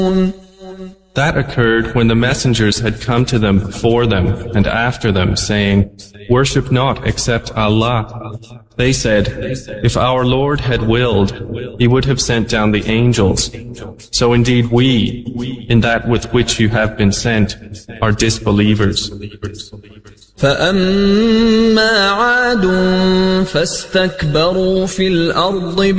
That occurred when the messengers had come to them before them and after them, saying, "Worship not except Allah." They said, "If our Lord had willed, He would have sent down the angels. So indeed we, in that with which you have been sent, are disbelievers." فَأَمَّا عَادٌ فَاسْتَكْبَرُوا فِي الْأَرْضِ